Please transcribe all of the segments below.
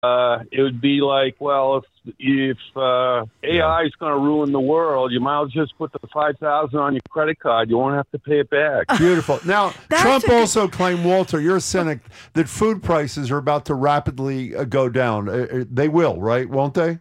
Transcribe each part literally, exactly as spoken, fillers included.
uh, it would be like, well, if if uh, A I is going to ruin the world, you might as well just put the five thousand on your credit card. You won't have to pay it back. Beautiful. Now, That's Trump a good- also claimed, Walter, you're a cynic, that food prices are about to rapidly uh, go down. Uh, uh, they will, right? Won't they?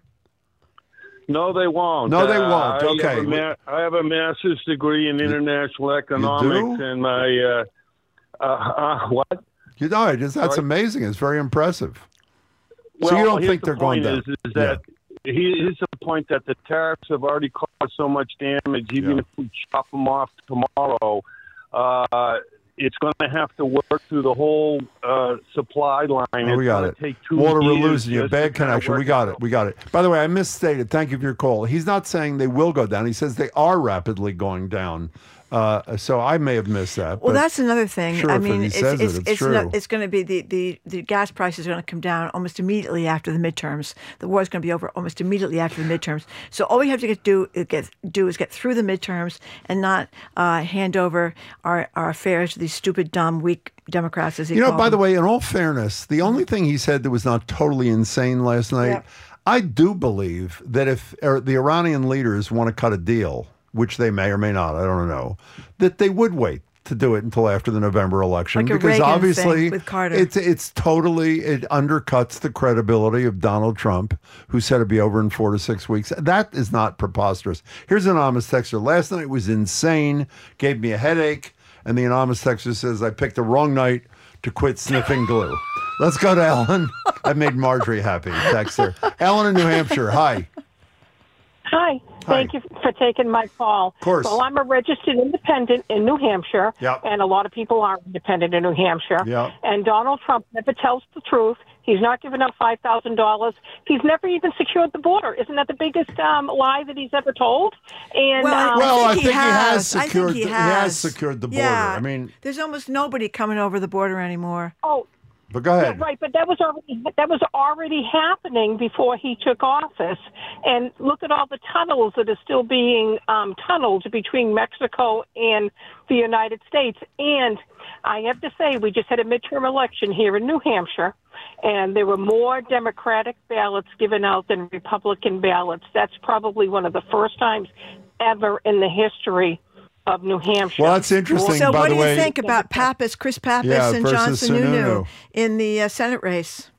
No, they won't. No, they Uh, won't. I Okay. Have a ma- I have a master's degree in international economics, do? and my uh, uh, uh, what? You know, it is, that's Sorry? amazing. It's very impressive. Well, so you don't here's think the they're going point down? Is, is that he, here's the point that the tariffs have already caused so much damage. Even Yeah. if we chop them off tomorrow, uh, it's going to have to work through the whole uh, supply line. Oh, we It's got gonna it. Take two Walter, we're years losing you. just Bad to kinda connection. We work got out. it. We got it. By the way, I misstated. Thank you for your call. He's not saying they will go down. He says they are rapidly going down. Uh, so I may have missed that. Well, but that's another thing. Sure, I if mean, he it's says it, it's it's it's, true. not, it's going to be the, the, the gas prices are going to come down almost immediately after the midterms. The war is going to be over almost immediately after the midterms. So all we have to get do is get do is get through the midterms and not uh, hand over our, our affairs to these stupid, dumb, weak Democrats. As he You know, called by the them. way, in all fairness, the only thing he said that was not totally insane last night, Yep. I do believe that if er, the Iranian leaders want to cut a deal, which they may or may not, I don't know, that they would wait to do it until after the November election, Like a because Reagan obviously thing with Carter. it's it's totally it undercuts the credibility of Donald Trump, who said it'd be over in four to six weeks. That is not preposterous. Here's an anonymous texter. Last night was insane, gave me a headache, and the anonymous texter says I picked the wrong night to quit sniffing glue. Let's go to Ellen. I made Marjorie happy. Texter. Ellen in New Hampshire. Hi. Hi. Thank you for taking my call. Of course. Well, I'm a registered independent in New Hampshire, Yep. and a lot of people are independent in New Hampshire. Yep. And Donald Trump never tells the truth. He's not giving out five thousand dollars. He's never even secured the border. Isn't that the biggest um, lie that he's ever told? And Well, um, Well, I think think he has I think secured he the- he has has. secured the border. Yeah. I mean- there's almost nobody coming over the border anymore. oh, But go yeah, ahead. right, but that was already that was already happening before he took office. And look at all the tunnels that are still being um, tunneled between Mexico and the United States. And I have to say, we just had a midterm election here in New Hampshire, and there were more Democratic ballots given out than Republican ballots. That's probably one of the first times ever in the history of New Hampshire. Well, that's interesting. So by what the do way, you think about Pappas, Chris Pappas, Yeah, and John versus Sununu Sununu. in the uh, Senate race?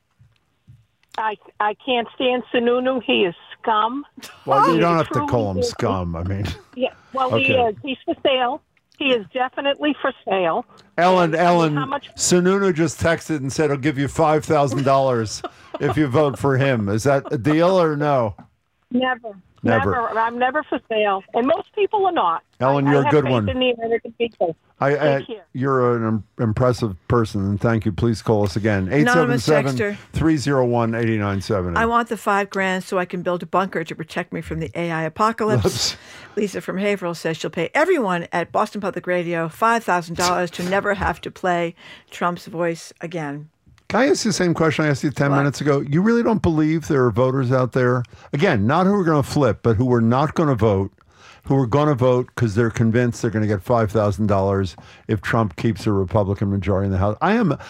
I I can't stand Sununu. He is scum. Well, you He don't have to truly call him is. scum. I mean, Yeah, well, he Okay. is. He's for sale. He is definitely for sale. Ellen, And, I mean, Ellen, how much- Sununu just texted and said he'll give you five thousand dollars if you vote for him. Is that a deal or no? Never. Never. Never. I'm never for sale. And most people are not. Ellen, I, you're I a have good faith one. in the American people. I, I, Take care. you're an im- impressive person, and thank you. Please call us again. eight seven Anonymous seven, texter. three oh one, eight nine seven zero. I want the five grand so I can build a bunker to protect me from the A I apocalypse. Whoops. Lisa from Haverhill says she'll pay everyone at Boston Public Radio five thousand dollars to never have to play Trump's voice again. Can I ask you the same question I asked you ten What? minutes ago? You really don't believe there are voters out there, again, not who are going to flip, but who are not going to vote, who are going to vote because they're convinced they're going to get five thousand dollars if Trump keeps a Republican majority in the House? I am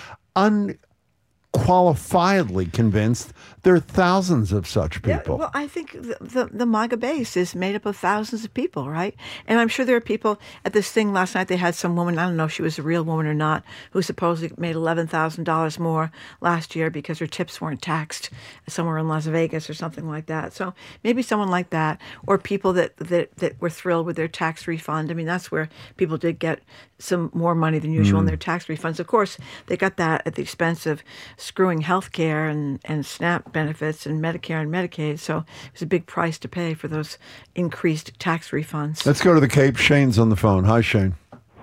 unqualifiedly convinced there are thousands of such people. Yeah, well, I think the, the, the MAGA base is made up of thousands of people, right? And I'm sure there are people at this thing last night. They had some woman, I don't know if she was a real woman or not, who supposedly made eleven thousand dollars more last year because her tips weren't taxed somewhere in Las Vegas or something like that. So maybe someone like that, or people that, that, that were thrilled with their tax refund. I mean, that's where people did get some more money than usual in their tax refunds. Of course, they got that at the expense of screwing health care and, and SNAP benefits and Medicare and Medicaid. So it was a big price to pay for those increased tax refunds. Let's go to the Cape. Shane's on the phone. Hi, Shane.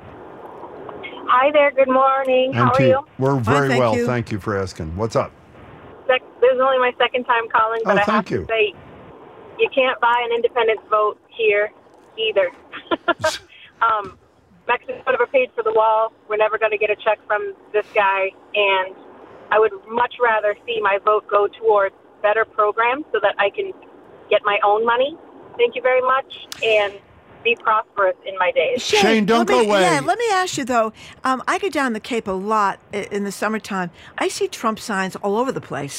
Hi there. Good morning. How And are to- you? We're Fine, very thank well. you. Thank you for asking. What's up? Sec- This is only my second time calling, but Oh, I thank have you. to say, you can't buy an independent vote here either. um, Mexico never paid for the wall. We're never going to get a check from this guy, and I would much rather see my vote go towards better programs so that I can get my own money. Thank you very much, and be prosperous in my days. Shane, don't let me, go away. Yeah, let me ask you though. Um, I go down the Cape a lot i- in the summertime. I see Trump signs all over the place.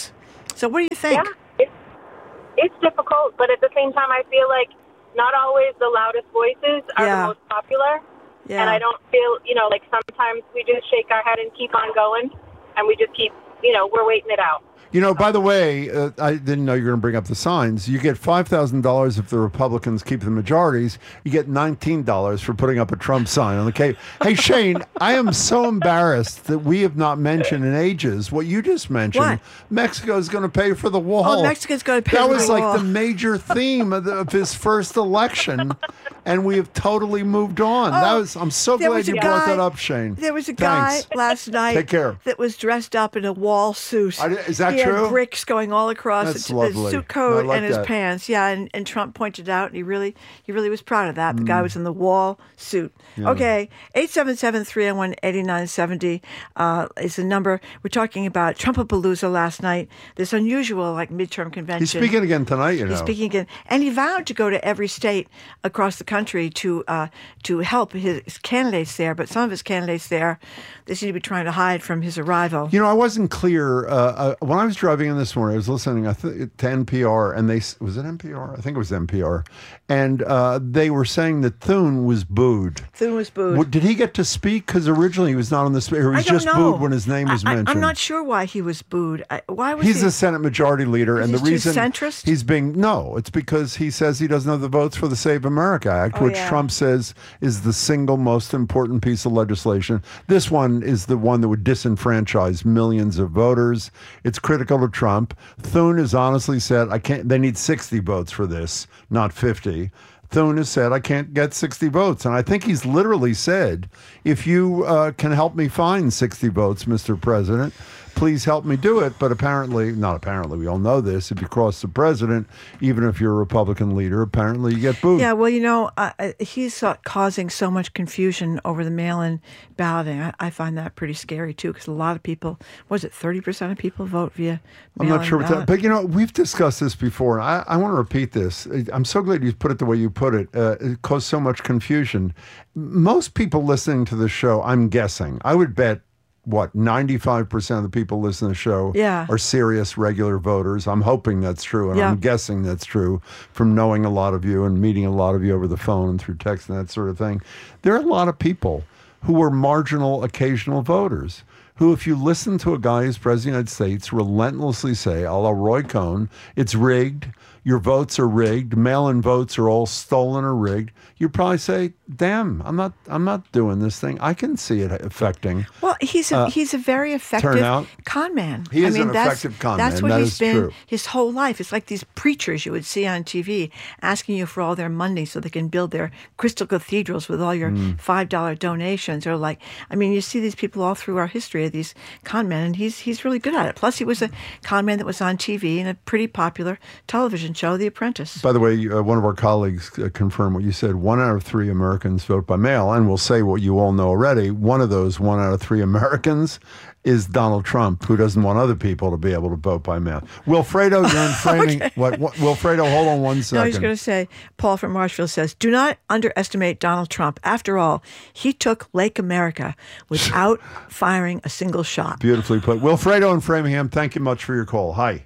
So what do you think? Yeah, it's, it's difficult, but at the same time, I feel like not always the loudest voices are Yeah. the most popular. Yeah. And I don't feel, you know, like sometimes we just shake our head and keep on going, and we just keep, you know, we're waiting it out. You know, by the way, uh, I didn't know you were going to bring up the signs. You get five thousand dollars if the Republicans keep the majorities. You get nineteen dollars for putting up a Trump sign on the cave. Hey, Shane, I am so embarrassed that we have not mentioned in ages what you just mentioned. What? Mexico is going to pay for the wall. Oh, Mexico's going to pay That for was the like wall. the major theme of, the, of his first election, and we have totally moved on. that Oh, was. I'm so there glad was a you brought guy- that up, Shane. There was a Thanks. guy last night Take care. that was dressed up in a wall suit. I di- is that he true? Had bricks going all across That's the, lovely. the suit coat I like and his that. pants. Yeah, and, and Trump pointed out, and he really he really was proud of that. The Mm. guy was in the wall suit. Okay, eight seven seven, three oh one, eight nine seven zero uh, is the number. We're talking about Trumpapalooza last night, this unusual like midterm convention. He's speaking again tonight, you know. He's speaking again, and he vowed to go to every state across the country to uh, to help his candidates there. But some of his candidates there, they seem to be trying to hide from his arrival. You know, I wasn't clear uh, uh, when I was driving in this morning. I was listening I th- to N P R, and they s- was it N P R? I think it was N P R, and uh, they were saying that Thune was booed. Thune was booed. What, did he get to speak? Because originally he was not on the speaker. He I was don't just know. booed when his name was I, I, mentioned. I'm not sure why he was booed. I, why was He's he? the Senate Majority Leader, and the he's too reason centrist? he's being no, it's because he says he doesn't have the votes for the Save America Act, Oh, which yeah. Trump says is the single most important piece of legislation. This one is the one that would disenfranchise millions of voters. It's critical to Trump. Thune has honestly said, "I can't." They need sixty votes for this, not fifty. Thune has said, I can't get sixty votes. And I think he's literally said, if you uh, can help me find sixty votes, Mister President, please help me do it. But apparently, not apparently, we all know this, if you cross the president, even if you're a Republican leader, apparently you get booed. Yeah, well, you know, uh, uh, he's uh, causing so much confusion over the mail-in balloting. I, I find that pretty scary, too, because a lot of people, was it thirty percent of people vote via I'm mail-in not sure what that, ballot? but you know, we've discussed this before, and I, I want to repeat this. I'm so glad you put it the way you put it. Uh, it caused so much confusion. Most people listening to the show, I'm guessing, I would bet, what, ninety-five percent of the people listening to the show Yeah. are serious, regular voters. I'm hoping that's true, and Yeah. I'm guessing that's true from knowing a lot of you and meeting a lot of you over the phone and through text and that sort of thing. There are a lot of people who are marginal, occasional voters who, if you listen to a guy who's president of the United States relentlessly say, a la Roy Cohn, it's rigged, your votes are rigged, mail-in votes are all stolen or rigged, you'd probably say, damn, I'm not I'm not doing this thing. I can see it affecting. Well, he's a uh, he's a very effective turnout. con man. He I is mean, an that's, effective con That's man. what That he's is been true. his whole life. It's like these preachers you would see on T V asking you for all their money so they can build their crystal cathedrals with all your Mm. five dollar donations. Or like, I mean, you see these people all through our history of these con men, and he's he's really good at it. Plus, he was a con man that was on T V in a pretty popular television show, The Apprentice. By the way, uh, one of our colleagues uh, confirmed what you said. One out of three Americans vote by mail, and we'll say what you all know already. One of those one out of three Americans is Donald Trump, who doesn't want other people to be able to vote by mail. Wilfredo, you're in framing. Okay. what, what? Wilfredo, hold on one second. No, he's going to say, Paul from Marshfield says, do not underestimate Donald Trump. After all, he took Lake America without firing a single shot. Beautifully put. Wilfredo in Framingham, thank you much for your call. Hi.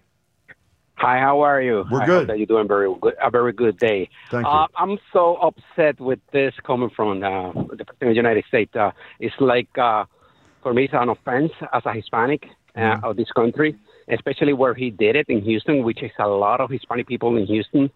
Hi, how are you? We're I good. Hope that you're doing very good. A very good day. Thank uh, you. I'm so upset with this coming from uh, the President of the United States. Uh, it's like, uh, for me, it's an offense as a Hispanic uh, Mm-hmm. of this country, especially where he did it in Houston, which is a lot of Hispanic people in Houston.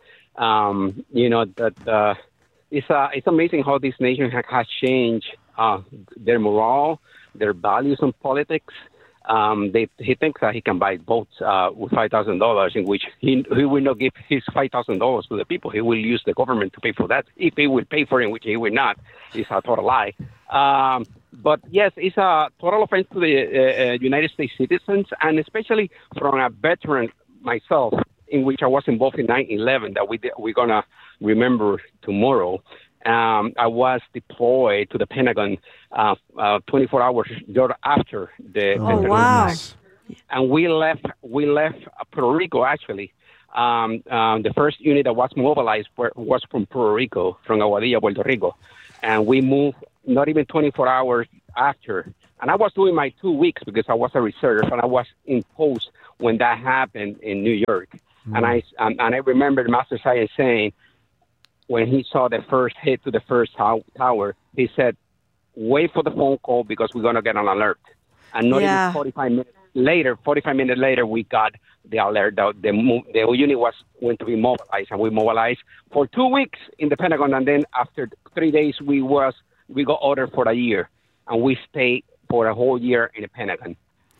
Um, you know, that uh, it's, uh, it's amazing how this nation ha- has changed uh, their morale, their values on politics. Um, they, he thinks that he can buy votes uh, with five thousand dollars, in which he, he will not give his five thousand dollars to the people. He will use the government to pay for that. If he will pay for it, which he will not, it's a total lie. Um, but yes, it's a total offense to the uh, uh, United States citizens, and especially from a veteran myself, in which I was involved in nine eleven, that we, we're going to remember tomorrow. Um, I was deployed to the Pentagon uh, uh, twenty-four hours after the. Oh, the wow. goodness. And we left. We left Puerto Rico. Actually, um, um, the first unit that was mobilized were, was from Puerto Rico, from Aguadilla, Puerto Rico, and we moved not even twenty-four hours after And I was doing my two weeks because I was a reserve, and I was in post when that happened in New York. Mm. And I um, and I remember Master Science saying, when he saw the first hit to the first tow- tower, he said, wait for the phone call because we're going to get an alert. And not yeah. even forty-five minutes later, forty-five minutes later, we got the alert that the, the unit was going to be mobilized. And we mobilized for two weeks in the Pentagon. And then after three days, we was we got ordered for a year. And we stayed for a whole year in the Pentagon.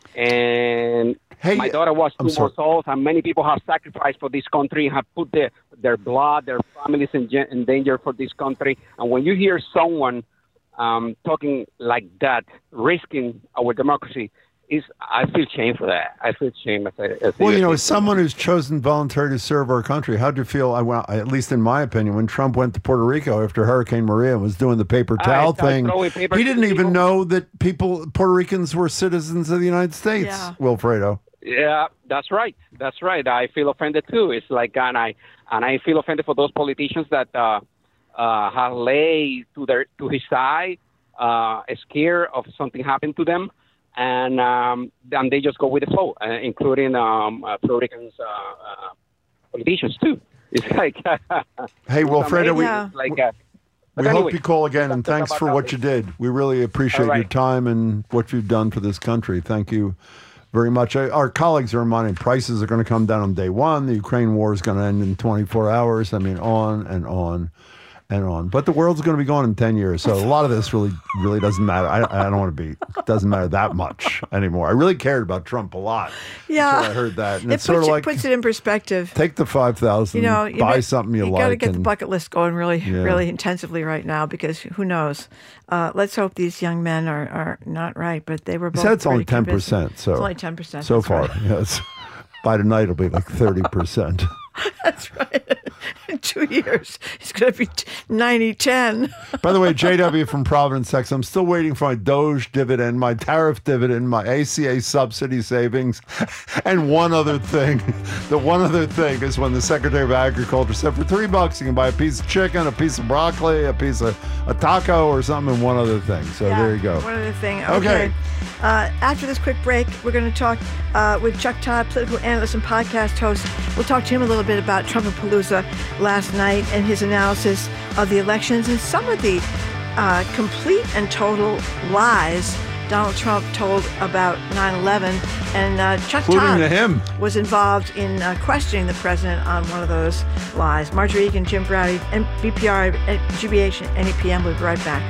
And hey, my daughter was two months old, and many people have sacrificed for this country and have put their, their blood, their families in, in danger for this country. And when you hear someone um, talking like that, risking our democracy, is I feel shame for that. I feel shame. As I, as well, you know, as someone who's chosen voluntarily to serve our country, how do you feel, I, well, at least in my opinion, when Trump went to Puerto Rico after Hurricane Maria and was doing the paper towel I, thing, I he didn't even people. know that people, Puerto Ricans were citizens of the United States, yeah. Wilfredo. Yeah, that's right. That's right. I feel offended too. It's like, and I, and I feel offended for those politicians that uh, uh, have laid to, their, to his side, uh, scared of something happened to them. And um, and they just go with the flow, uh, including um, uh, Puerto Ricans uh, uh, politicians too. It's like hey, Wilfredo, we, yeah. like, uh, we anyway, hope you call again, and thanks for what you did. We really appreciate right. your time and what you've done for this country. Thank you very much. Our colleagues are reminding prices are going to come down on day one. The Ukraine war is going to end in twenty-four hours. I mean, on and on. And on, but the world's going to be gone in ten years, so a lot of this really, really doesn't matter. I, I don't want to be. It doesn't matter that much anymore. I really cared about Trump a lot. Yeah, I heard that, and it it's sort of you, like puts it in perspective. Take the five thousand. You know, you buy may, something you, you like. You got to get and, the bucket list going really, yeah. really intensively right now because who knows? Uh, let's hope these young men are, are not right, but they were both. He said it's only ten percent. So it's only ten percent so far. Right. Yes, by tonight it'll be like thirty percent. That's right. In two years, it's going to be ninety ten. By the way, J W from Providence, Texas, I'm still waiting for my Doge dividend, my tariff dividend, my A C A subsidy savings, and one other thing. The one other thing is when the Secretary of Agriculture said for three bucks you can buy a piece of chicken, a piece of broccoli, a piece of a taco, or something, and one other thing. So yeah, there you go. One other thing. Okay. okay. Uh, after this quick break, we're going to talk uh, with Chuck Todd, political analyst and podcast host. We'll talk to him a little bit about Trumpapalooza last night and his analysis of the elections and some of the uh, complete and total lies Donald Trump told about nine eleven. And uh, Chuck Including Todd to him. was involved in uh, questioning the president on one of those lies. Marjorie Egan, Jim Braude, and B P R, G B H, and N E P M. We'll be right back.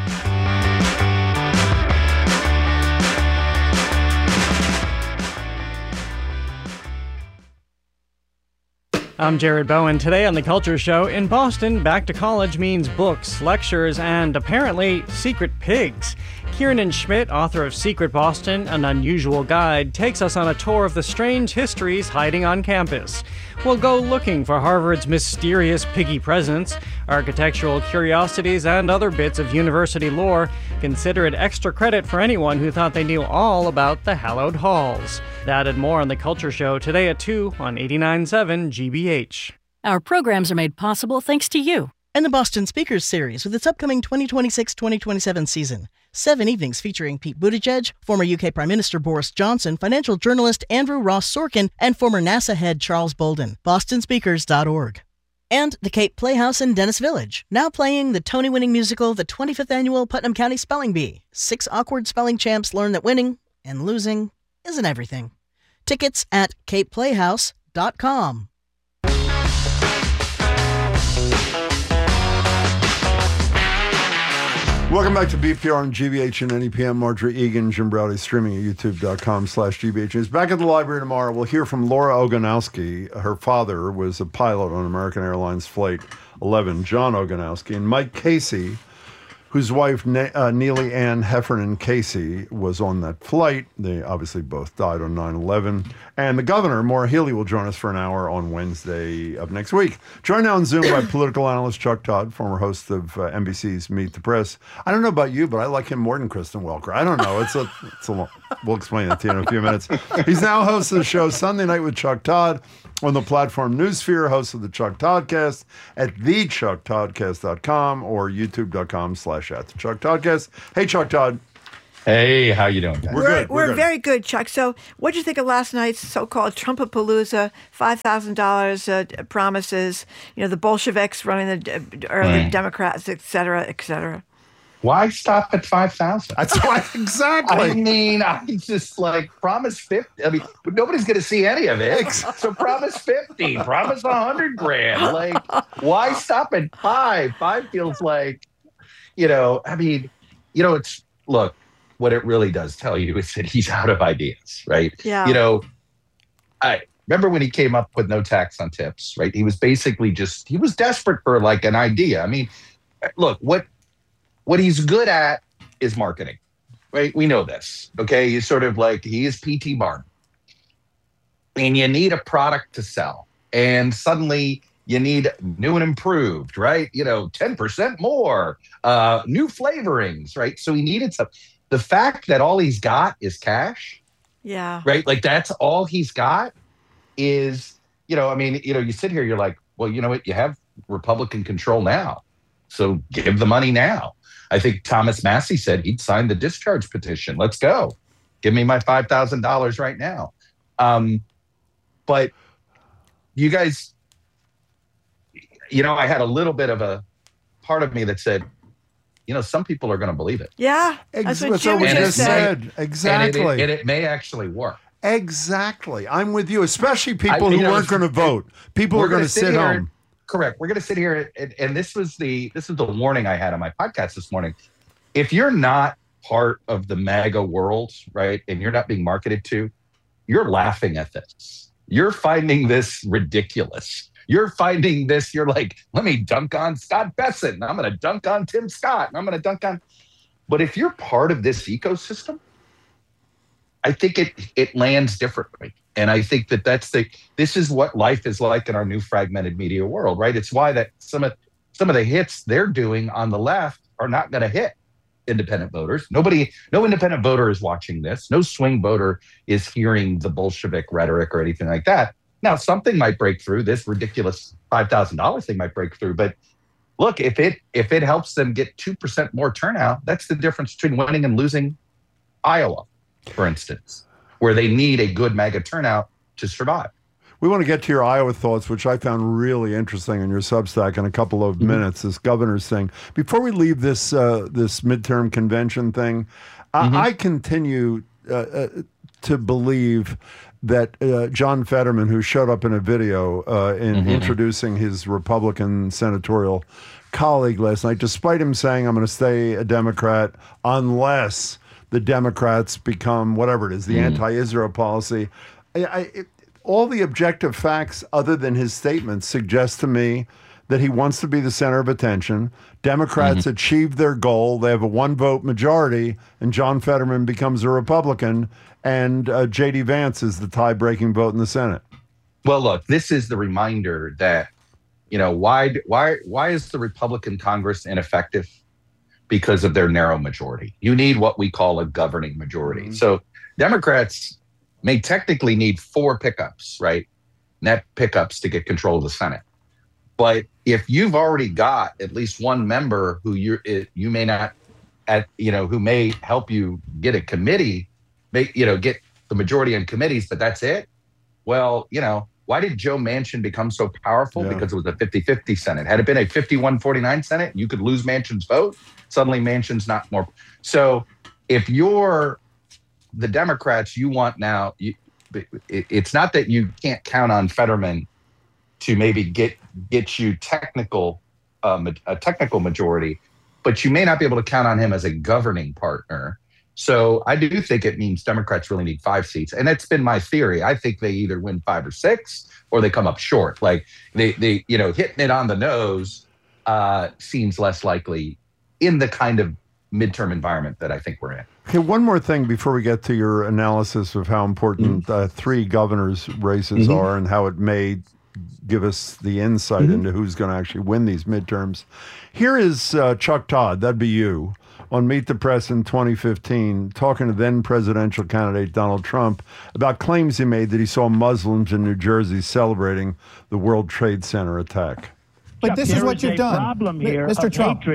I'm Jared Bowen. Today on The Culture Show, in Boston, back to college means books, lectures, and apparently secret pigs. Kiernan Schmidt, author of Secret Boston, An Unusual Guide, takes us on a tour of the strange histories hiding on campus. We'll go looking for Harvard's mysterious piggy presence, architectural curiosities, and other bits of university lore. Consider it extra credit for anyone who thought they knew all about the hallowed halls. That and more on The Culture Show today at two on eighty-nine point seven G B H. Our programs are made possible thanks to you. And the Boston Speakers Series with its upcoming twenty twenty-six twenty twenty-seven season. Seven evenings featuring Pete Buttigieg, former U K Prime Minister Boris Johnson, financial journalist Andrew Ross Sorkin, and former NASA head Charles Bolden. boston speakers dot org. And the Cape Playhouse in Dennis Village, now playing the Tony-winning musical, the twenty-fifth Annual Putnam County Spelling Bee. Six awkward spelling champs learn that winning and losing isn't everything. Tickets at cape playhouse dot com. Welcome back to B P R and G B H and N E P M. Marjorie Egan, Jim Braude, streaming at youtube dot com slash G B H. He's back at the library tomorrow. We'll hear from Laura Ogonowski. Her father was a pilot on American Airlines Flight eleven, John Ogonowski, and Mike Casey, whose wife, ne- uh, Neely Ann Heffernan Casey, was on that flight. They obviously both died on nine eleven. And the governor, Maura Healey, will join us for an hour on Wednesday of next week. Joined now on Zoom by political analyst Chuck Todd, former host of uh, N B C's Meet the Press. I don't know about you, but I like him more than Kristen Welker. I don't know. It's a, it's a long, we'll explain that to you in a few minutes. He's now host of the show Sunday Night with Chuck Todd on the platform Newsphere, host of the Chuck Toddcast at the chuck toddcast dot com or youtube dot com slash at the Chuck Toddcast. Hey, Chuck Todd. Hey, how you doing, guys? We're, we're, we're, we're good. very good, Chuck. So what did you think of last night's so-called Trumpapalooza, five thousand dollars uh, promises, you know, the Bolsheviks running the, or mm. the Democrats, et cetera, et cetera? Why stop at five thousand? That's why, exactly. I mean, I just like promise fifty. I mean, nobody's going to see any of it. So promise fifty, promise a hundred grand. Like, why stop at five? Five feels like, you know, I mean, you know, it's, look, what it really does tell you is that he's out of ideas, right? Yeah. You know, I remember when he came up with no tax on tips, right? He was basically just, he was desperate for like an idea. I mean, look, what, What he's good at is marketing, right? We know this, okay? He's sort of like, he is P T Barnum. And you need a product to sell. And suddenly you need new and improved, right? You know, ten percent more, uh, new flavorings, right? So he needed some. The fact that all he's got is cash, yeah, right? Like that's all he's got is, you know, I mean, you know, you sit here, you're like, well, you know what? You have Republican control now. So give the money now. I think Thomas Massie said he'd sign the discharge petition. Let's go. Give me my five thousand dollars right now. Um, but you guys, you know, I had a little bit of a part of me that said, you know, some people are going to believe it. Yeah, that's what Jim just just said. said. Exactly. And it, it, and it may actually work. Exactly. I'm with you, especially people I mean, who weren't going to vote. People are going to sit, sit home. And, correct. We're going to sit here, and, and this was the this is the warning I had on my podcast this morning. If you're not part of the MAGA world, right, and you're not being marketed to, you're laughing at this. You're finding this ridiculous. You're finding this, you're like, let me dunk on Scott Bessent. I'm going to dunk on Tim Scott. And I'm going to dunk on. But if you're part of this ecosystem, I think it it lands differently. And I think that that's the, this is what life is like in our new fragmented media world, right? It's why that some of, some of the hits they're doing on the left are not going to hit independent voters. Nobody, no independent voter is watching this. No swing voter is hearing the Bolshevik rhetoric or anything like that. Now, something might break through. This ridiculous five thousand dollars thing might break through. But look, if it if it helps them get two percent more turnout, that's the difference between winning and losing Iowa, for instance, where they need a good MAGA turnout to survive. We want to get to your Iowa thoughts, which I found really interesting in your Substack in a couple of mm-hmm. minutes, this governor's thing. Before we leave this uh, this midterm convention thing, mm-hmm. I, I continue uh, uh, to believe that uh, John Fetterman, who showed up in a video uh, in mm-hmm. introducing his Republican senatorial colleague last night, despite him saying, I'm going to stay a Democrat unless the Democrats become whatever it is, the mm. anti-Israel policy. I, I, it, all the objective facts other than his statements suggest to me that he wants to be the center of attention. Democrats mm-hmm. achieved their goal. They have a one-vote majority, and John Fetterman becomes a Republican, and uh, J D Vance is the tie-breaking vote in the Senate. Well, look, this is the reminder that, you know, why why why is the Republican Congress ineffective? Because of their narrow majority. You need what we call a governing majority. Mm-hmm. So Democrats may technically need four pickups, right? Net pickups to get control of the Senate. But if you've already got at least one member who you you may not, at you know, who may help you get a committee, make you know, get the majority on committees, but that's it. Well, you know, why did Joe Manchin become so powerful? Yeah. Because it was a fifty-fifty Senate. Had it been a fifty-one forty-nine Senate, you could lose Manchin's vote. Suddenly Manchin's not more. So if you're the Democrats, you want now, you, it, it's not that you can't count on Fetterman to maybe get get you technical um, a technical majority, but you may not be able to count on him as a governing partner. So I do think it means Democrats really need five seats. And that's been my theory. I think they either win five or six or they come up short. Like they, they you know, hitting it on the nose uh, seems less likely in the kind of midterm environment that I think we're in. Okay, one more thing before we get to your analysis of how important mm-hmm. uh, three governors' races mm-hmm. are and how it may give us the insight mm-hmm. into who's going to actually win these midterms. Here is uh, Chuck Todd, that'd be you, on Meet the Press in twenty fifteen, talking to then presidential candidate Donald Trump about claims he made that he saw Muslims in New Jersey celebrating the World Trade Center attack. But this is what you've done, problem here Mister of Trump. Hatred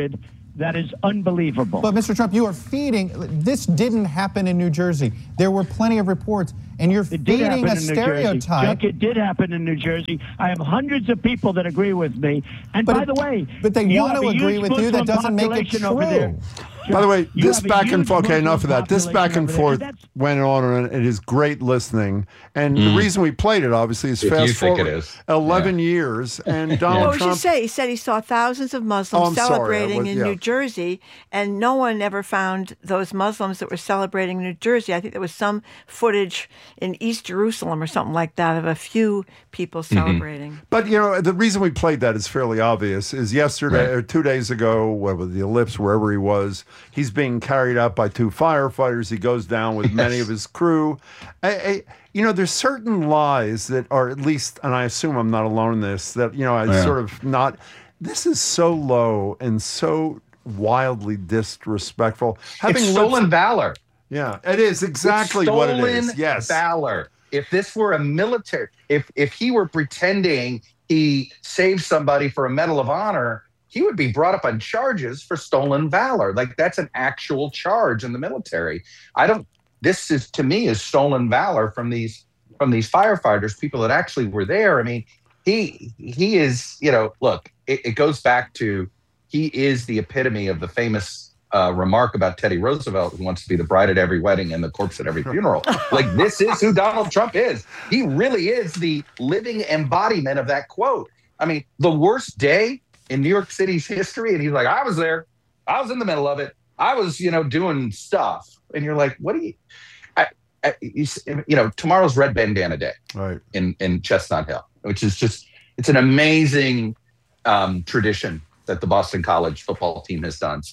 that is unbelievable. But, Mister Trump, you are feeding. This didn't happen in New Jersey. There were plenty of reports, and you're It did happen feeding a in New Jersey. stereotype. Chuck, it did happen in New Jersey. I have hundreds of people that agree with me. And But by it- the way, but they you want have to a agree huge with you. That Muslim doesn't make it population over there. true. By the way, You this have a back and huge forth, okay, Muslim enough of that. This back and population over there. forth went on, and it is great listening. And the reason we played it, obviously, is If fast you think forward it is. eleven years, and Donald What did Trump. you say? He said he saw thousands of Oh, Muslims I'm sorry. I celebrating was- in yeah. New Jersey, and no one ever found those Muslims that were celebrating in New Jersey. I think there was some footage in East Jerusalem or something like that of a few people celebrating. But, you know, the reason we played that is fairly obvious. Is yesterday, Right. or two days ago, what was the Ellipse, wherever he was, he's being carried out by two firefighters. He goes down with many of his crew. I, I, you know, there's certain lies that are at least, and I assume I'm not alone in this, that, you know, I Yeah. sort of not, this is so low and so wildly disrespectful. It's stolen valor. Yeah, it is exactly what it is. Stolen Yes. valor. If this were a military, if if he were pretending he saved somebody for a Medal of Honor, he would be brought up on charges for stolen valor. Like that's an actual charge in the military. I don't. This is to me is stolen valor from these from these firefighters, people that actually were there. I mean, he he is. You know, look, it, it goes back to he is the epitome of the famous uh, remark about Teddy Roosevelt, who wants to be the bride at every wedding and the corpse at every funeral. Like this is who Donald Trump is. He really is the living embodiment of that quote. I mean, the worst day in New York City's history, and he's like, I was there. I was in the middle of it. I was, you know, doing stuff. And you're like, what do you, I, I, you, you know, tomorrow's Red Bandana Day right. in, in Chestnut Hill, which is just, it's an amazing um, tradition that the Boston College football team has done.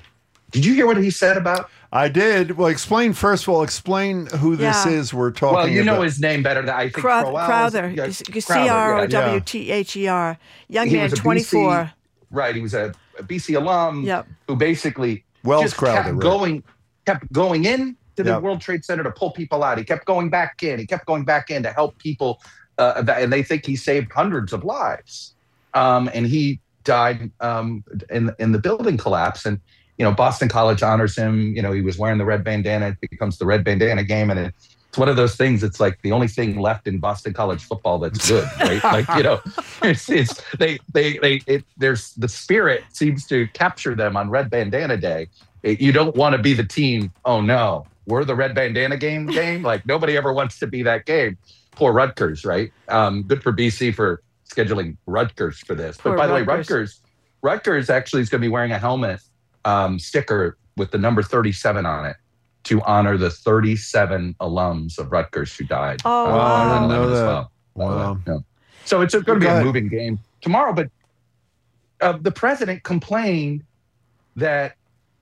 Did you hear what he said about? I did. Well, explain, first of all, explain who this Yeah. is we're talking about. Well, you know his name better than I think. Crow- Crowell is- Crowther, yeah, C Crowther, R O yeah. W T H E R, young He man, was a B C twenty-four. Right. He was a, a B C alum Yep. who basically Wells just Crowther, kept right. going, kept going in to the Yep. World Trade Center to pull people out. He kept going back in. He kept going back in to help people. Uh, and they think he saved hundreds of lives. Um, and he died um, in, in the building collapse. And, you know, Boston College honors him. You know, he was wearing the red bandana. It becomes the red bandana game. And it, it's one of those things. It's like the only thing left in Boston College football that's good, right? Like, you know, it's, it's they, they, they, it, there's the spirit seems to capture them on Red Bandana Day. It, you don't want to be the team. Oh no, we're the Red Bandana game game. Like nobody ever wants to be that game. Poor Rutgers, right? Um, good for B C for scheduling Rutgers for this. But Poor by the way, Rutgers. Rutgers, Rutgers actually is going to be wearing a helmet um, sticker with the number thirty-seven on it to honor the thirty-seven alums of Rutgers who died. Oh, uh, wow. on I didn't know nine eleven as that. well. Wow. Yeah. So it's going to be Go a ahead. moving game tomorrow. But uh, the president complained that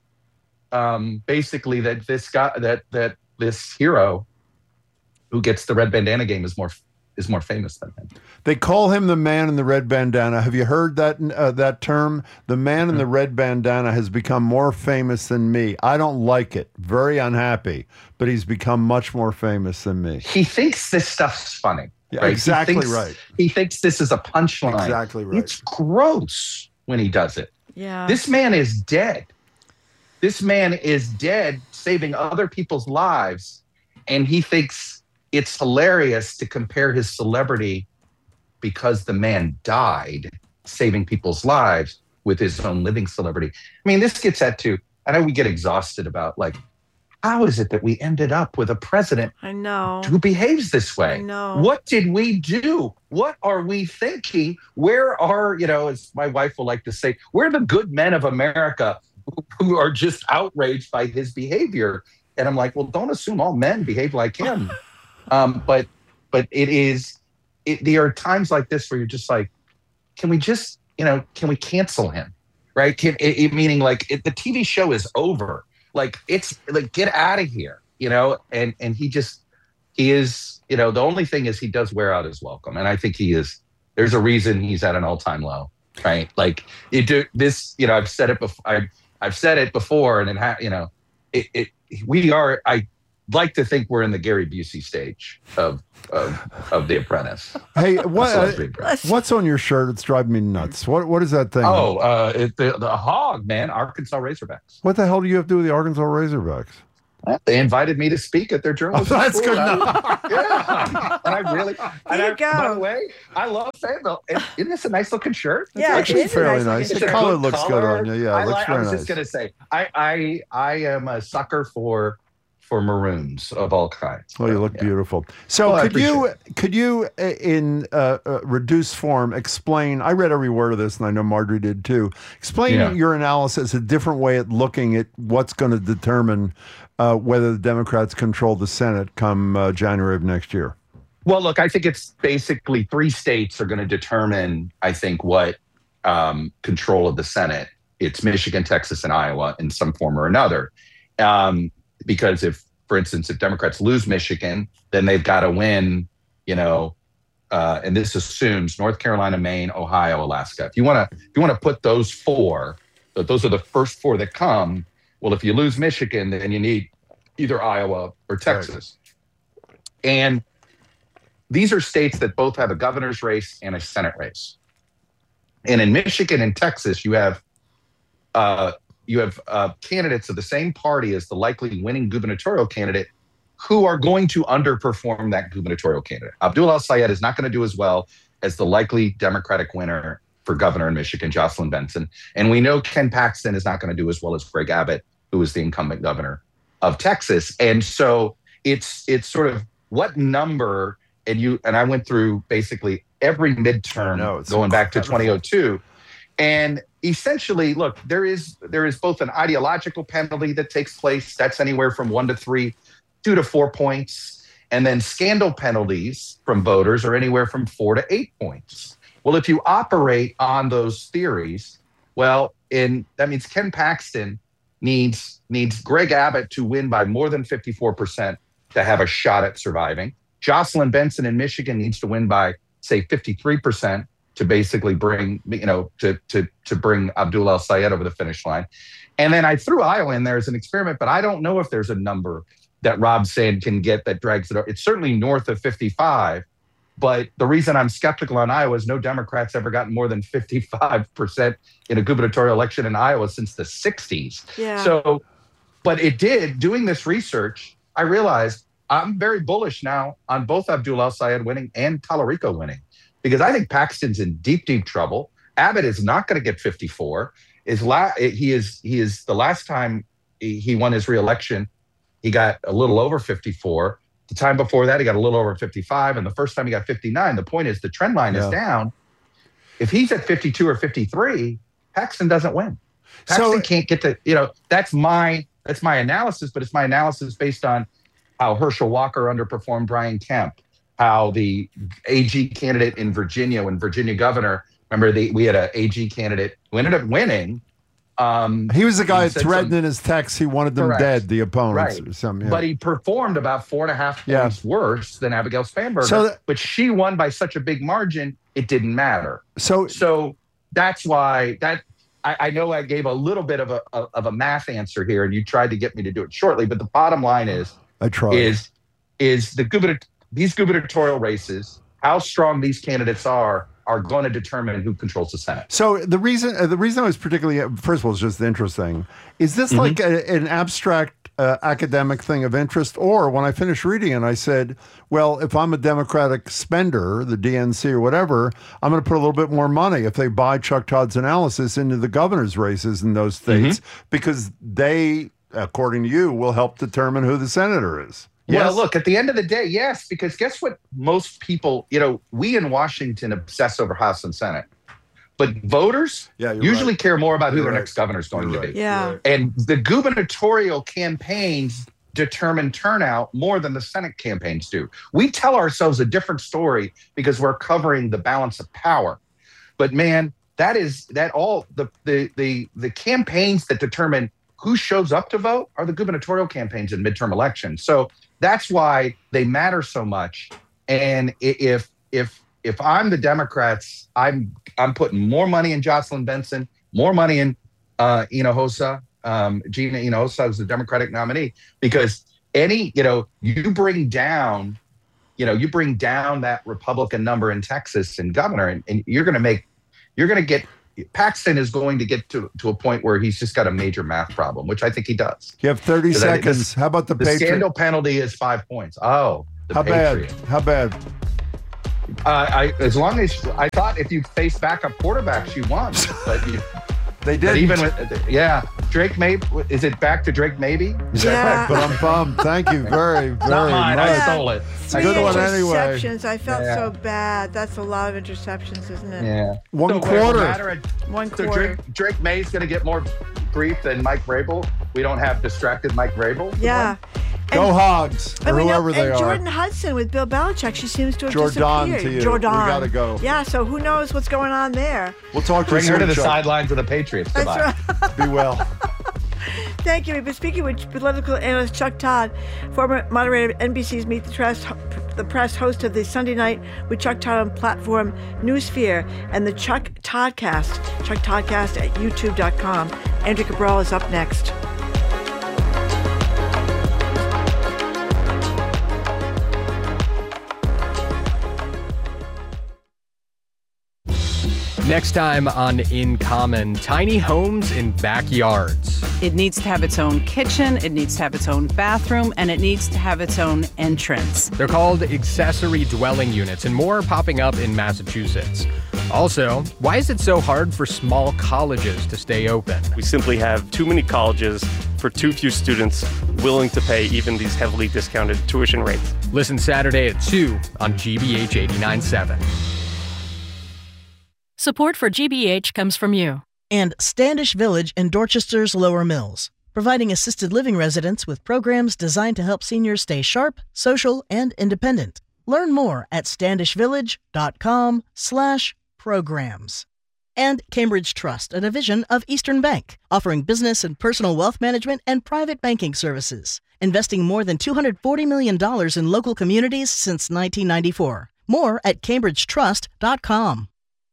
um, basically that this guy, that that this hero who gets the red bandana game is more is more famous than him. They call him the man in the red bandana. Have you heard that uh, that term? The man in the red bandana has become more famous than me. I don't like it. Very unhappy, but he's become much more famous than me. He thinks this stuff's funny. Yeah, right? He exactly thinks- right. He thinks this is a punchline. Exactly right. It's gross when he does it. Yeah. This man is dead. This man is dead, saving other people's lives, and he thinks it's hilarious to compare his celebrity because the man died saving people's lives with his own living celebrity. I mean, this gets at to, I know we get exhausted about like, how is it that we ended up with a president I know. who behaves this way? I know. What did we do? What are we thinking? Where are, you know, as my wife will like to say, where are the good men of America who, who are just outraged by his behavior? And I'm like, well, don't assume all men behave like him. Um, but but it is, it, there are times like this where you're just like, can we just, you know, can we cancel him? Right? Can, it, it, meaning like it, the T V show is over. Like it's like, get out of here, you know? And, and he just, he is, you know, the only thing is he does wear out his welcome. And I think he is, there's a reason he's at an all time low, right? Like you do this, you know, I've said it before, I've, I've said it before and it ha- you know, it, it, we are, I, like to think we're in the Gary Busey stage of of, of The Apprentice. Hey, what uh, what's on your shirt? It's driving me nuts. What what is that thing? Oh, uh, it, the the hog, man, Arkansas Razorbacks. What the hell do you have to do with the Arkansas Razorbacks? They invited me to speak at their journalism oh, that's school. good enough. Yeah, and I really. And I, go. By the way, I love Fayetteville. Isn't this a nice looking shirt? Yeah, it's actually it is fairly nice. nice. It's The a color good looks color. good on you. Yeah, I, it looks like, very I was nice. just gonna say, I I I am a sucker for for maroons of all kinds. Well, you look Yeah. beautiful. So, Well, I could you appreciate could you uh, in uh, uh, reduced form explain? I read every word of this, and I know Marjorie did too. Explain Yeah. your analysis, a different way at looking at what's going to determine uh, whether the Democrats control the Senate come uh, January of next year. Well, look, I think it's basically three states are going to determine, I think, what um, control of the Senate. It's Michigan, Texas, and Iowa in some form or another. Um, because if, for instance, if Democrats lose Michigan, then they've got to win, you know, uh, and this assumes North Carolina, Maine, Ohio, Alaska. If you want to, if you want to put those four, those are the first four that come. Well, if you lose Michigan, then you need either Iowa or Texas. Right. And these are states that both have a governor's race and a Senate race. And in Michigan and Texas, you have uh, you have uh, candidates of the same party as the likely winning gubernatorial candidate who are going to underperform that gubernatorial candidate. Abdul El-Sayed is not going to do as well as the likely Democratic winner for governor in Michigan, Jocelyn Benson. And we know Ken Paxton is not going to do as well as Greg Abbott, who is the incumbent governor of Texas. And so it's it's sort of what number, and you and I went through basically every midterm know, going back to incredible. twenty oh two. And essentially, look, there is there is both an ideological penalty that takes place. That's anywhere from one to three, two to four points. And then scandal penalties from voters are anywhere from four to eight points. Well, if you operate on those theories, well, in that means Ken Paxton needs needs Greg Abbott to win by more than fifty-four percent to have a shot at surviving. Jocelyn Benson in Michigan needs to win by, say, fifty-three percent to basically bring, you know, to to to bring Abdul El-Sayed over the finish line. And then I threw Iowa in there as an experiment, but I don't know if there's a number that Rob Sand can get that drags it up. It's certainly north of fifty-five. But the reason I'm skeptical on Iowa is no Democrats ever gotten more than fifty-five percent in a gubernatorial election in Iowa since the sixties. Yeah. So, but it did, doing this research, I realized I'm very bullish now on both Abdul El-Sayed winning and Tallarico winning, because I think Paxton's in deep, deep trouble. Abbott is not going to get fifty-four. Is la- he is he is the last time he, he won his reelection, he got a little over fifty-four. The time before that, he got a little over fifty-five. And the first time he got fifty-nine. The point is the trend line yeah. is down. If he's at fifty-two or fifty-three, Paxton doesn't win. Paxton so, can't get to, you know, that's my that's my analysis, but it's my analysis based on how Herschel Walker underperformed Brian Kemp, how the A G candidate in Virginia, when Virginia governor, remember the, we had an A G candidate who ended up winning. Um, he was the guy that threatened some, in his text he wanted them correct. dead, the opponents. Right. Or something, yeah. But he performed about four and a half points yeah. worse than Abigail Spanberger. So that, but she won by such a big margin, it didn't matter. So, so that's why that I, I know I gave a little bit of a of a math answer here, and you tried to get me to do it shortly. But the bottom line is, I tried. is is the gubernat- these gubernatorial races, how strong these candidates are, are going to determine who controls the Senate. So the reason uh, the reason I was particularly, first of all, is just interesting. Is this mm-hmm. like a, an abstract uh, academic thing of interest? Or when I finished reading it, I said, well, if I'm a Democratic spender, the D N C or whatever, I'm going to put a little bit more money if they buy Chuck Todd's analysis into the governor's races in those states, mm-hmm. because they, according to you, will help determine who the senator is. Yes. Well, look, at the end of the day, yes, because guess what? Most people, you know, we in Washington obsess over House and Senate, but voters yeah, usually right. care more about who you're their right. next governor is going you're to right. be. Yeah. Right. And the gubernatorial campaigns determine turnout more than the Senate campaigns do. We tell ourselves a different story because we're covering the balance of power. But man, that is that all the the the the campaigns that determine who shows up to vote are the gubernatorial campaigns in midterm elections. So that's why they matter so much. And if if if I'm the Democrats, I'm I'm putting more money in Jocelyn Benson, more money in uh, Hinojosa, um, Gina Hinojosa is the Democratic nominee, because any, you know, you bring down, you know, you bring down that Republican number in Texas and governor, and, and you're going to make, you're going to get, Paxton is going to get to, to a point where he's just got a major math problem, which I think he does. You have thirty seconds. This, How about the, the Patriot? scandal penalty is five points. Oh, the How Patriot. bad? How bad? Uh, I, as long as I thought if you face backup quarterbacks, you won. But you, they did. But even with, yeah, Drake Maybe, is it back to Drake Maybe? Is Yeah. that But I'm bummed. Thank you very, very Not mine. much. I stole it. Three Good one anyway. interceptions. I felt Yeah. so bad. That's a lot of interceptions, isn't it? Yeah. One So, wait, quarter. no matter it- One So quarter. Drake, Drake May's going to get more grief than Mike Vrabel. We don't have distracted Mike Vrabel. Yeah. Go Hogs, or I mean, whoever and they are. Jordan Hudson with Bill Belichick, she seems to have Jordan disappeared. to you. Jordan. We gotta go. Yeah, so who knows what's going on there? We'll talk to Bring you her to soon, the Chuck. sidelines of the Patriots. That's Goodbye. right. Be well. Thank you. We've been speaking with political analyst Chuck Todd, former moderator of N B C's Meet the Press, the press host of the Sunday Night with Chuck Todd on platform Newsphere, and the Chuck Toddcast. Chuck Toddcast at youtube dot com. Andrew Cabral is up next. Next time on In Common, tiny homes in backyards. It needs to have its own kitchen, it needs to have its own bathroom, and it needs to have its own entrance. They're called accessory dwelling units, and more are popping up in Massachusetts. Also, why is it so hard for small colleges to stay open? We simply have too many colleges for too few students willing to pay even these heavily discounted tuition rates. Listen Saturday at two on G B H eighty-nine point seven. Support for G B H comes from you. And Standish Village in Dorchester's Lower Mills, providing assisted living residents with programs designed to help seniors stay sharp, social, and independent. Learn more at standishvillage.com slash programs. And Cambridge Trust, a division of Eastern Bank, offering business and personal wealth management and private banking services, investing more than two hundred forty million dollars in local communities since nineteen ninety-four. More at cambridge trust dot com.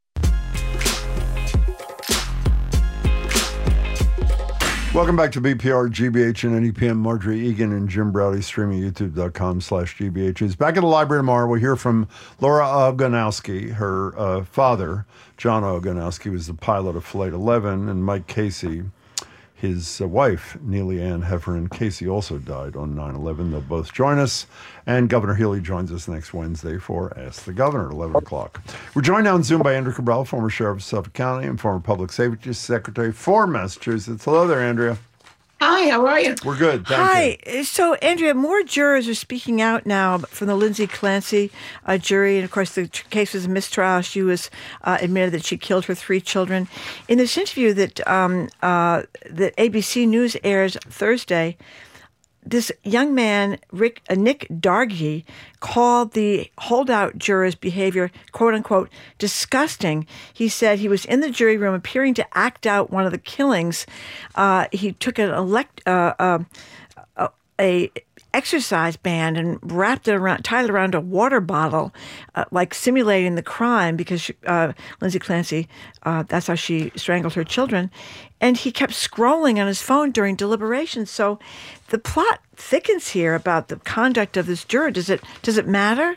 Welcome back to B P R, G B H, and N E P M. Marjorie Egan and Jim Browdy, streaming youtube.com slash GBHs. Back at the library tomorrow, we'll hear from Laura Ogonowski. Her uh, father, John Ogonowski, was the pilot of Flight eleven, and Mike Casey, his uh, wife, Neely Ann Heffernan Casey, also died on nine eleven. They'll both join us, and Governor Healy joins us next Wednesday for Ask the Governor at eleven o'clock. We're joined now on Zoom by Andrew Cabral, former sheriff of Suffolk County and former public safety secretary for Massachusetts. Hello there, Andrea. Hi, how are you? We're good, thank Hi. you. So, Andrea, more jurors are speaking out now from the Lindsay Clancy uh, jury. And, of course, the tr- case was a mistrial. She was uh, admitted that she killed her three children. In this interview that, um, uh, that A B C News airs Thursday, this young man, Rick, uh, Nick Dargy, called the holdout jurors' behavior, quote unquote, disgusting. He said he was in the jury room appearing to act out one of the killings. Uh, he took an elect, uh, uh, uh, a exercise band and wrapped it around, tied it around a water bottle, uh, like simulating the crime, because she, uh, Lindsay Clancy, uh, that's how she strangled her children. And he kept scrolling on his phone during deliberations. So the plot thickens here about the conduct of this juror. Does it does it matter?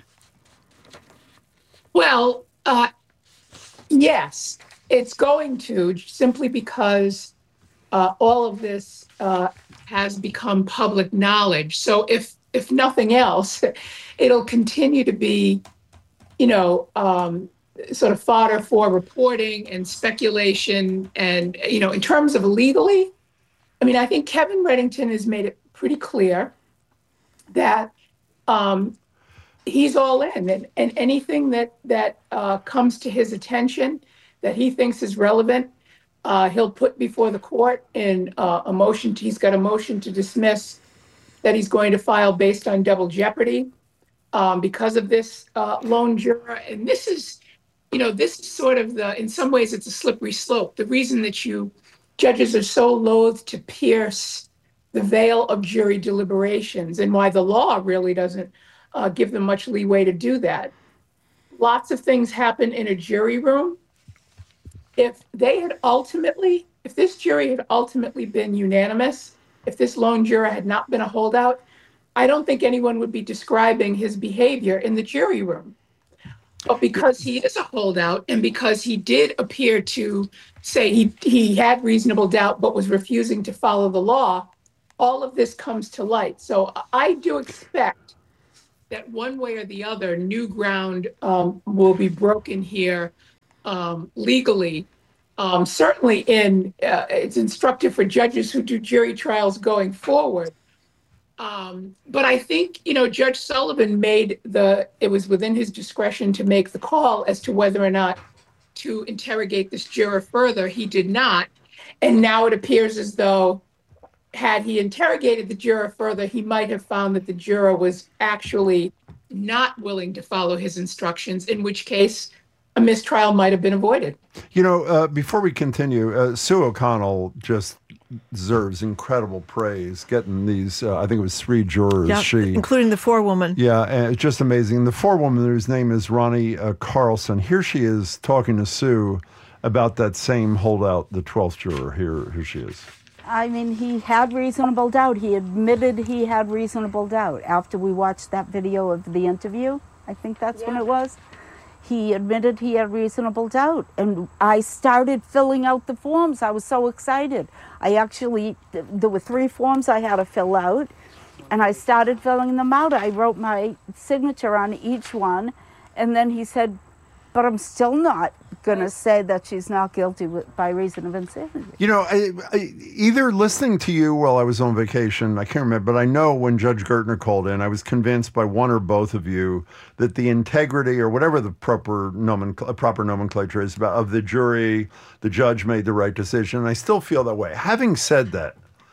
Well, uh, yes, it's going to, simply because uh, all of this uh, has become public knowledge. So if if nothing else, it'll continue to be, you know, um, sort of fodder for reporting and speculation. And, you know, in terms of legally, I mean, I think Kevin Reddington has made it pretty clear that um, he's all in, and, and anything that that uh, comes to his attention that he thinks is relevant, uh, he'll put before the court in uh, a motion. To, he's got a motion to dismiss that he's going to file based on double jeopardy um, because of this uh, lone juror. And this is, you know, this is sort of the, in some ways, it's a slippery slope. The reason that you judges are so loath to pierce the veil of jury deliberations, and why the law really doesn't uh, give them much leeway to do that. Lots of things happen in a jury room. If they had ultimately, if this jury had ultimately been unanimous, if this lone juror had not been a holdout, I don't think anyone would be describing his behavior in the jury room. But because he is a holdout and because he did appear to say he, he had reasonable doubt but was refusing to follow the law, all of this comes to light. So I do expect that one way or the other, new ground um, will be broken here um, legally. Um, certainly in, uh, it's instructive for judges who do jury trials going forward. Um, but I think, you know, Judge Sullivan made the, it was within his discretion to make the call as to whether or not to interrogate this juror further. He did not. And now it appears as though had he interrogated the juror further, he might have found that the juror was actually not willing to follow his instructions, in which case a mistrial might have been avoided. You know, uh, before we continue, uh, Sue O'Connell just deserves incredible praise getting these, uh, I think it was three jurors. Yeah, she, including the forewoman. Yeah, and it's just amazing. The forewoman, whose name is Ronnie uh, Carlson, here she is talking to Sue about that same holdout, the twelfth juror. Here, here she is. I mean, he had reasonable doubt. He admitted he had reasonable doubt after we watched that video of the interview. I think that's yeah. when it was. He admitted he had reasonable doubt. And I started filling out the forms. I was so excited. I actually, there were three forms I had to fill out, and I started filling them out. I wrote my signature on each one, and then he said, but I'm still not going to say that she's not guilty with, by reason of insanity. You know, I, I, either listening to you while I was on vacation, I can't remember, but I know when Judge Gertner called in, I was convinced by one or both of you that the integrity or whatever the proper, nomencl- proper nomenclature is about of the jury, the judge made the right decision. And I still feel that way. Having said that,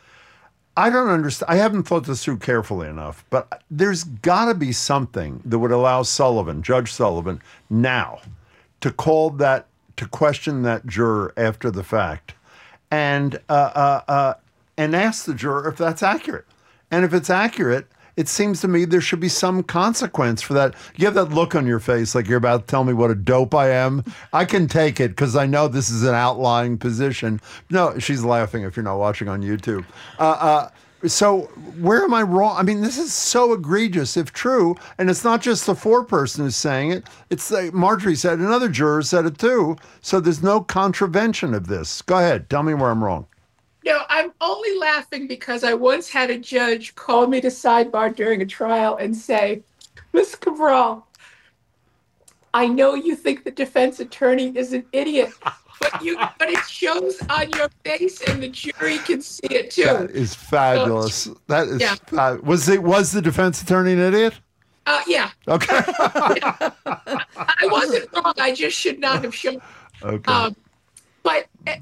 I don't understand. I haven't thought this through carefully enough, but there's got to be something that would allow Sullivan, Judge Sullivan, now to call that, to question that juror after the fact, and uh, uh, uh, and ask the juror if that's accurate. And if it's accurate, it seems to me there should be some consequence for that. You have that look on your face like you're about to tell me what a dope I am. I can take it because I know this is an outlying position. No, she's laughing if you're not watching on YouTube. Uh, uh, so where am I wrong? I mean, this is so egregious if true. And it's not just the foreperson who's saying it. It's like Marjorie said, another juror said it too. So there's no contravention of this. Go ahead. Tell me where I'm wrong. No, I'm only laughing because I once had a judge call me to sidebar during a trial and say, Miz Cabral, I know you think the defense attorney is an idiot, but you but it shows on your face and the jury can see it too. That is fabulous. So, that is yeah. fab- was it was the defense attorney an idiot? Uh, yeah. Okay. yeah. I wasn't wrong. I just should not have shown. Okay. Um, but. Uh,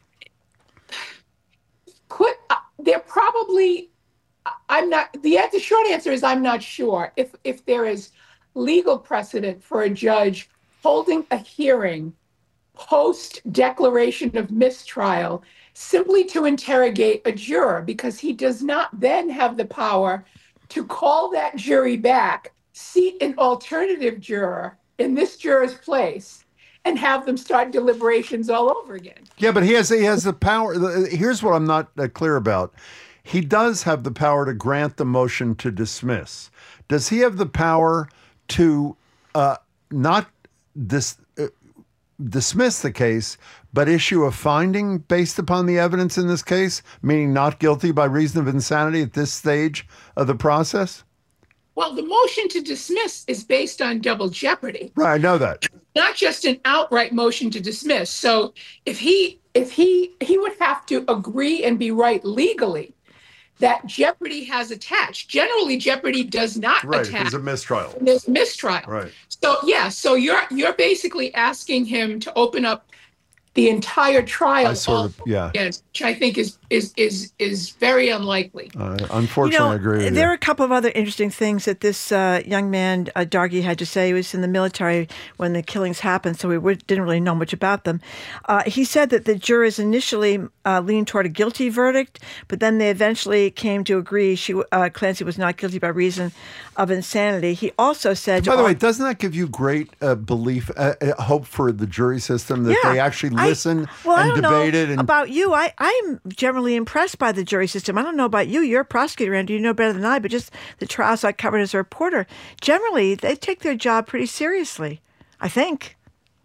Could, uh, they're probably, I'm not, the, the short answer is I'm not sure if, if there is legal precedent for a judge holding a hearing post declaration of mistrial simply to interrogate a juror, because he does not then have the power to call that jury back, seat an alternative juror in this juror's place, and have them start deliberations all over again. Yeah, but he has he has the power. Here's what I'm not uh, clear about. He does have the power to grant the motion to dismiss. Does he have the power to uh, not dis, uh, dismiss the case, but issue a finding based upon the evidence in this case, meaning not guilty by reason of insanity at this stage of the process? Well, the motion to dismiss is based on double jeopardy. Right, I know that. Not just an outright motion to dismiss. So if he if he he would have to agree and be right legally that jeopardy has attached. Generally, jeopardy does not right, attach. There's a mistrial. There's mistrial. Right. So yeah, so you're you're basically asking him to open up the entire trial, I sort of, yeah. again, which I think is is is is very unlikely. Uh, unfortunately, you know, I agree with there you. are a couple of other interesting things that this uh, young man, uh, Dargy, had to say. He was in the military when the killings happened, so we would, didn't really know much about them. Uh, he said that the jurors initially uh, leaned toward a guilty verdict, but then they eventually came to agree she uh, Clancy was not guilty by reason of insanity. He also said... By the way, doesn't that give you great uh, belief, uh, uh, hope for the jury system that yeah, they actually lean listen well, and I don't debate know it. And about you. I, I'm generally impressed by the jury system. I don't know about you. You're a prosecutor, and you know better than I, but just the trials I covered as a reporter, generally, they take their job pretty seriously, I think.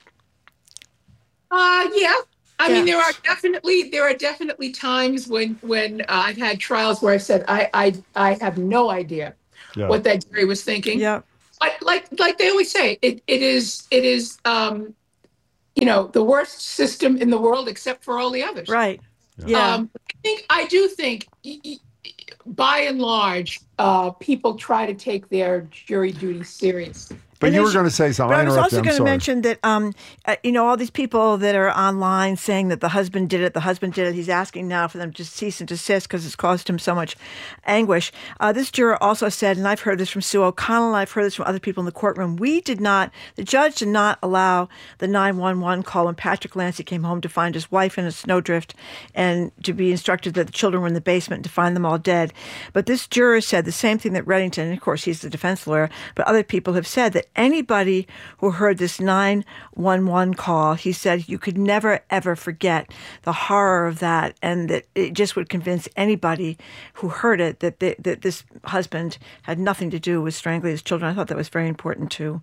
Uh, yeah. I Yeah. mean, there are definitely there are definitely times when when uh, I've had trials where I said I I I have no idea Yeah. what that jury was thinking. Yeah. But like like they always say, it it is it is um, you know, the worst system in the world except for all the others. Right. Yeah. Um, I think I do think, y- y- by and large, uh, people try to take their jury duty seriously. But And you were there's- going to say something. But I I was interrupted also you. I'm going to sorry. mention that, um, uh, you know, all these people that are online saying that the husband did it, the husband did it. He's asking now for them to cease and desist because it's caused him so much anguish. Uh, this juror also said, and I've heard this from Sue O'Connell, and I've heard this from other people in the courtroom, we did not, the judge did not allow the nine one one call when Patrick Lancey came home to find his wife in a snowdrift and to be instructed that the children were in the basement and to find them all dead. But this juror said the same thing that Reddington, and of course he's the defense lawyer, but other people have said that anybody who heard this nine one one call, he said you could never, ever forget the horror of that, and that it just would convince anybody who heard it that, they, that this husband had nothing to do with strangling his children. I thought that was very important, too.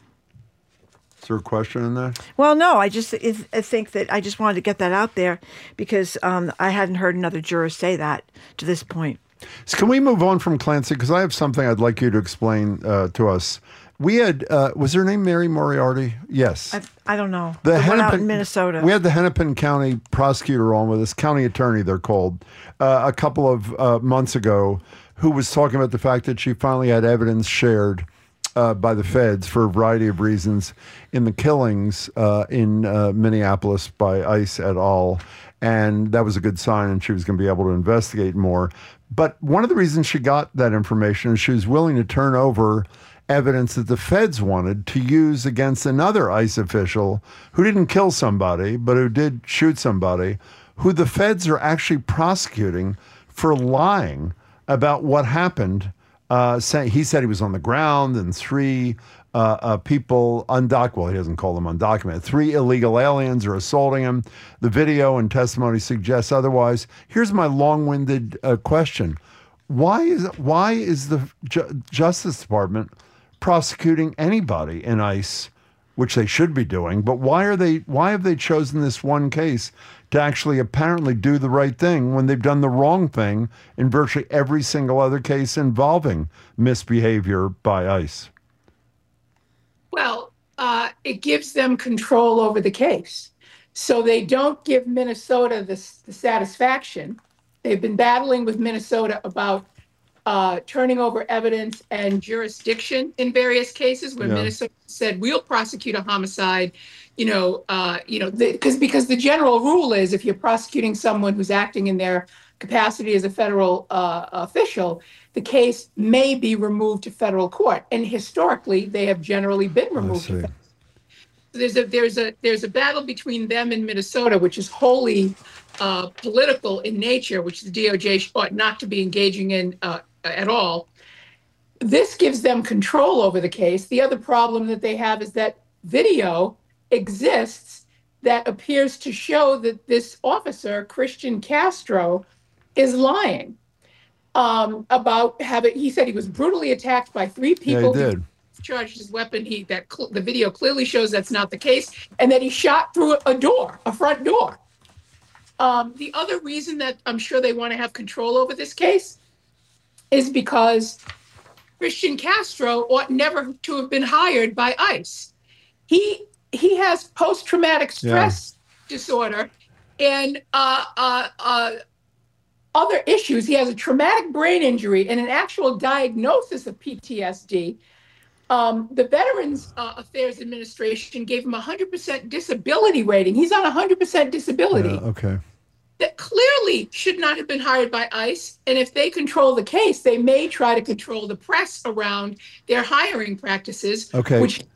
Is there a question in that? Well, no, I just I I think that I just wanted to get that out there because um, I hadn't heard another juror say that to this point. So can we move on from Clancy? Because I have something I'd like you to explain uh, to us. We had, uh, was her name Mary Moriarty? Yes. I, I don't know. The The one out Hennepin- in Minnesota. We had the Hennepin County prosecutor on with us, county attorney they're called, uh, a couple of uh, months ago, who was talking about the fact that she finally had evidence shared uh, by the feds for a variety of reasons in the killings uh, in uh, Minneapolis by ICE et al. And that was a good sign, and she was going to be able to investigate more. But one of the reasons she got that information is she was willing to turn over evidence that the feds wanted to use against another ICE official who didn't kill somebody, but who did shoot somebody, who the feds are actually prosecuting for lying about what happened. Uh, say, he said he was on the ground and three uh, uh, people, undocumented, well, he doesn't call them undocumented, three illegal aliens are assaulting him. The video and testimony suggests otherwise. Here's my long-winded uh, question. Why is, why is the Ju- Justice Department prosecuting anybody in ICE, which they should be doing, but why are they why have they chosen this one case to actually apparently do the right thing when they've done the wrong thing in virtually every single other case involving misbehavior by ICE? Well, uh, it gives them control over the case. So they don't give Minnesota the, the satisfaction. They've been battling with Minnesota about uh, turning over evidence and jurisdiction in various cases where Yeah. Minnesota said, we'll prosecute a homicide, you know, uh, you know, because because the general rule is if you're prosecuting someone who's acting in their capacity as a federal uh, official, the case may be removed to federal court. And historically, they have generally been removed to federal. There's a there's a there's a battle between them and Minnesota, which is wholly uh, political in nature, which the D O J ought not to be engaging in uh, at all. This gives them control over the case. The other problem that they have is that video exists that appears to show that this officer, Christian Castro, is lying um, about having. He said he was brutally attacked by three people. Yeah, he did. Charged his weapon. He that cl- the video clearly shows that's not the case, and that he shot through a door, a front door. Um, the other reason that I'm sure they want to have control over this case is because Christian Castro ought never to have been hired by ICE. He he has post-traumatic stress disorder and uh, uh, uh, other issues. He has a traumatic brain injury and an actual diagnosis of P T S D. Um, the Veterans uh, Affairs Administration gave him a one hundred percent disability rating. He's on one hundred percent disability. Yeah, okay. That clearly should not have been hired by ICE. And if they control the case, they may try to control the press around their hiring practices, Okay. which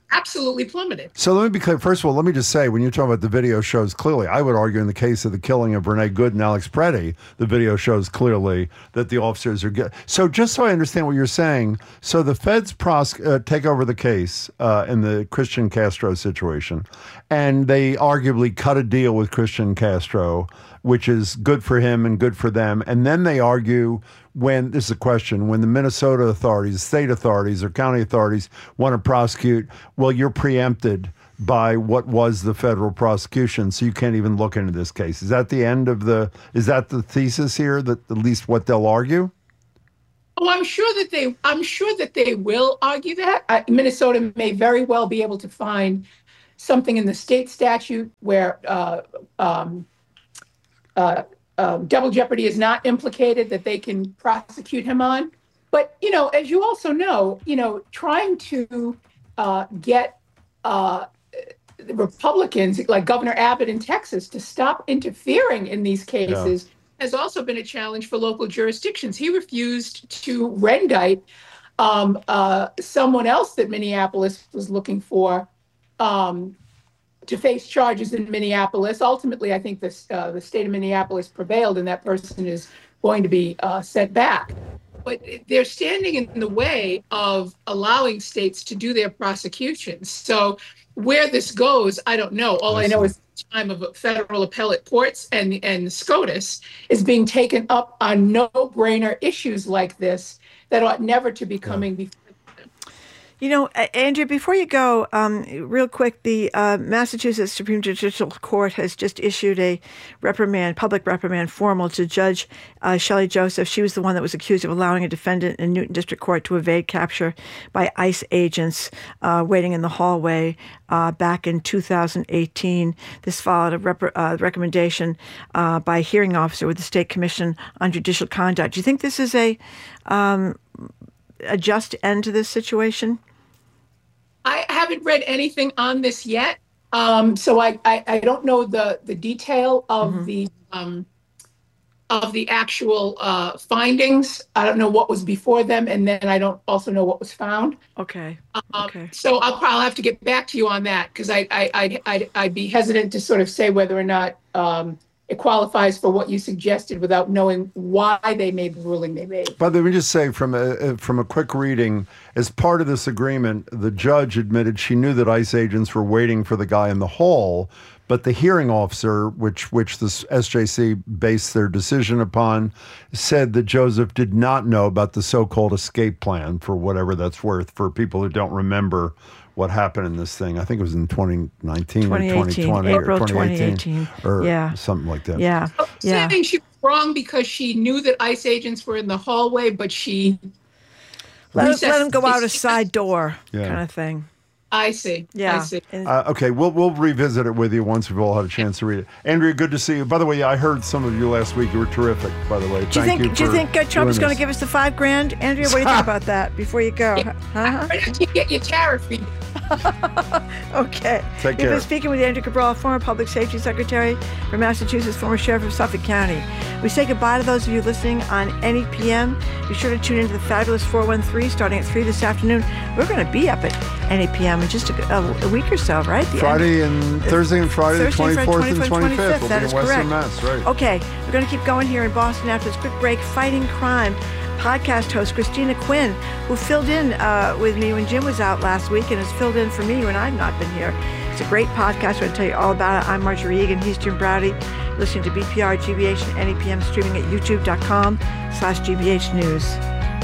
absolutely plummeted. So let me be clear. First of all, let me just say, when you're talking about the video shows clearly, I would argue in the case of the killing of Renee Good and Alex Preddy, the video shows clearly that the officers are good. So just so I understand what you're saying, so the feds pros- uh, take over the case uh, in the Christian Castro situation, and they arguably cut a deal with Christian Castro, which is good for him and good for them. And then they argue when, this is a question, when the Minnesota authorities, state authorities, or county authorities want to prosecute, well, you're preempted by what was the federal prosecution, so you can't even look into this case. Is that the end of the, is that the thesis here, that at least what they'll argue? Oh, I'm sure that they, I'm sure that they will argue that. Uh, Minnesota may very well be able to find something in the state statute where uh, um, uh, uh, double jeopardy is not implicated, that they can prosecute him on. But, you know, as you also know, you know, trying to uh, get uh, Republicans like Governor Abbott in Texas to stop interfering in these cases yeah. has also been a challenge for local jurisdictions. He refused to rendict um, uh, someone else that Minneapolis was looking for um, to face charges in Minneapolis. Ultimately, I think this, uh, the state of Minneapolis prevailed, and that person is going to be uh, sent back. But they're standing in the way of allowing states to do their prosecutions. So where this goes, I don't know. All I know is the time of federal appellate courts and, and SCOTUS is being taken up on no-brainer issues like this that ought never to be coming yeah. before. You know, Andrea, before you go, um, real quick, the uh, Massachusetts Supreme Judicial Court has just issued a reprimand, public reprimand formal to Judge uh, Shelley Joseph. She was the one that was accused of allowing a defendant in Newton District Court to evade capture by ICE agents uh, waiting in the hallway uh, back in two thousand eighteen. This followed a rep- uh, recommendation uh, by a hearing officer with the State Commission on Judicial Conduct. Do you think this is a um, a just end to this situation? I haven't read anything on this yet, um, so I, I, I don't know the, the detail of mm-hmm. the um, of the actual uh, findings. I don't know what was before them, and then I don't also know what was found. Okay. Um, okay. So I'll probably have to get back to you on that, because I I I'd, I'd, I'd be hesitant to sort of say whether or not um, it qualifies for what you suggested without knowing why they made the ruling they made. But let me just say, from a from a quick reading, as part of this agreement, the judge admitted she knew that ICE agents were waiting for the guy in the hall, but the hearing officer, which which the S J C based their decision upon, said that Joseph did not know about the so-called escape plan, for whatever that's worth, for people who don't remember what happened in this thing. I think it was in twenty nineteen or twenty twenty April or twenty eighteen, twenty eighteen. Or yeah. something like that. Yeah. So yeah. Saying she was wrong because she knew that ICE agents were in the hallway, but she let, let them go out a side door, yeah. kind of thing. I see. Yeah. I see. Uh, okay, we'll we'll revisit it with you once we've all had a chance to read it. Andrea, good to see you. By the way, I heard some of you last week. You were terrific, by the way. Do you Thank think you Do you think uh, Trump is going to this. give us the five grand, Andrea? What do you think about that before you go? Huh? You get your tariff fee. Okay. Take We've care. been speaking with Andrea Cabral, former Public Safety Secretary for Massachusetts, former Sheriff of Suffolk County. We say goodbye to those of you listening on N E P M. Be sure to tune into the fabulous four one three starting at three this afternoon. We're going to be up at N E P M in just a, a, a week or so, right? The Friday end, and Thursday and Friday, Thursday, the twenty-fourth and twenty-fifth. We'll that be is in Western correct. Mass, right. Okay, we're going to keep going here in Boston after this quick break. Fighting Crime podcast host Christina Quinn, who filled in uh, with me when Jim was out last week and has filled in for me when I've not been here. It's a great podcast. I'm going to tell you all about it. I'm Marjorie Egan. He's Jim Browdy. Listening to B P R, G B H, and N E P M, streaming at youtube dot com slash G B H News.